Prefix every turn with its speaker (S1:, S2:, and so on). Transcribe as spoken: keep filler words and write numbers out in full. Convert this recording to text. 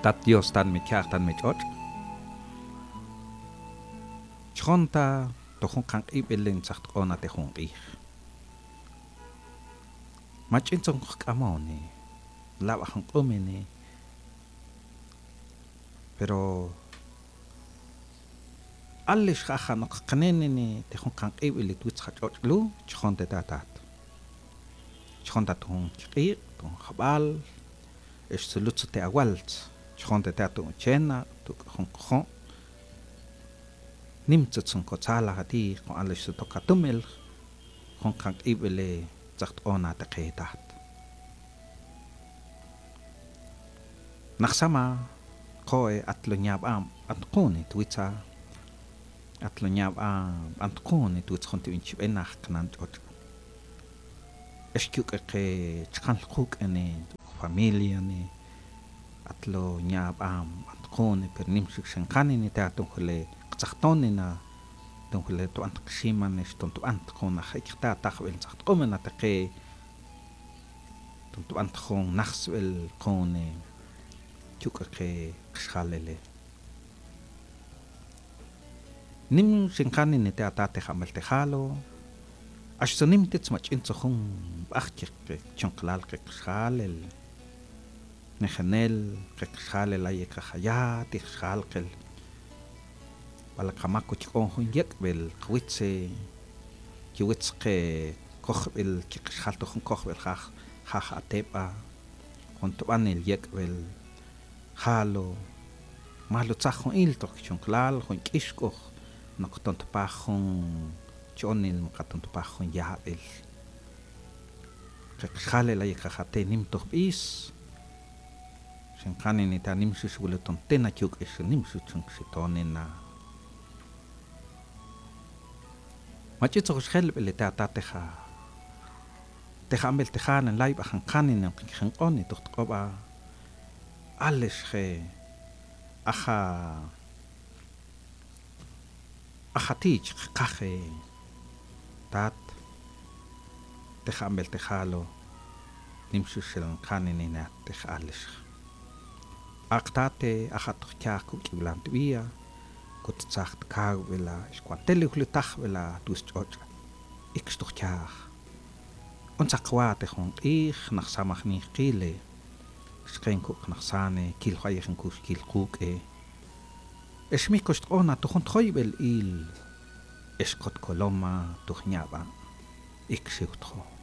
S1: tat Dios tan mi kyak tan mi chot chonta to khon kan ibelin sagt ona te khon ich machin tsong kamoni lava khon omeni pero alles khaha no khaneneni te khon kan ibelit wits chot lu chonta tatat chonta ton chqi ton khabal es sulutz te awalt chonta tatu chena tu khon khon nimmt zum Kozala hati kon alles so tokatumel kon kan ibele sagt ona te ketat naxama koe atlo nyab am atkoni twitsa atlo nyab am atkoni twits kon tinch benach kanant ot eskuk ke chkan khuk ene familia ne atlo nyab am atkoni per nimsuk shankani ni tatu khole تختوننا دونك تو انت قشيما نش تو انت خون خيكتا تخويل تخت قومنا تقي تو انت خون نخس القون تشوكي خشالله نيم شنكاني نتا تاتي خملت خالو اش سنيمت تسمع انت خون باختك تشنقلال خشالل نخنل خشالل لايك خياتي خالقل wala kamako chikon hunyek bel kwitse kiwitske koch bel chikhalto khon koch bel khah khah atepa kon tobanel yek bel halo malo tsahon il tok chonklal khon kishko nokoton pa khon chonil mokaton pa khon yabel khale la yek khate nim tok bis shenkani ni tanim shushulaton tena kyuk es nim shuchung shitonena machi tsoch khel bele ta ta teha teha ambel teha nan live khan khanin khan oni tot qoba alles khe aha aha tich khahe tat teha ambel teha lo nimshu shel khanin ina teha alles aqtate aha tkhya ku kiblant biya gut sagt kar vela squatelle glutach vela dust ot ik stoch kar und sakwate khon ich nach samach ni qile skrenko nach sane kil khayen kus kil quk e es mi kost ona to khon khoybel il es kot koloma to khnyaba ik sigtro